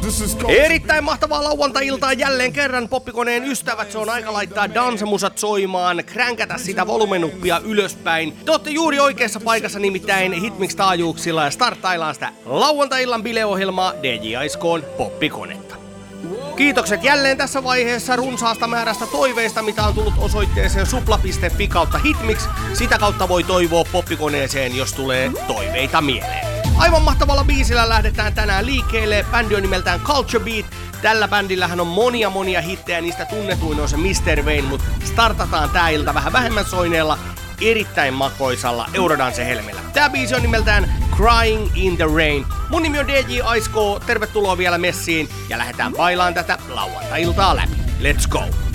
Erittäin mahtavaa lauantai-iltaa jälleen kerran, poppikoneen ystävät. Se on aika laittaa dansamusat soimaan, kränkätä sitä volumenuppia ylöspäin. Te ootte juuri oikeassa paikassa, nimittäin Hitmix-taajuuksilla, ja starttaillaan sitä lauantai-illan bileohjelmaa DJ Aiskoon poppikonetta. Kiitokset jälleen tässä vaiheessa runsaasta määrästä toiveista, mitä on tullut osoitteeseen supla.fi/hitmix. Sitä kautta voi toivoa poppikoneeseen, jos tulee toiveita mieleen. Aivan mahtavalla biisillä lähdetään tänään liikkeelle. Bändi on nimeltään Culture Beat. Tällä bändillähän on monia hittejä, niistä tunnetuin on se Mr. Vain, mutta startataan tää ilta vähän vähemmän soineella, erittäin makoisalla Eurodance-helmellä. Tää biisi on nimeltään Crying in the Rain. Mun nimi on DJ Aisko, tervetuloa vielä messiin ja lähdetään bailaan tätä lauantai-iltaa läpi. Let's go!